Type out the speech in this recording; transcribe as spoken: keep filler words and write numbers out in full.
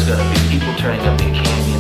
there's gonna be people turning up their candy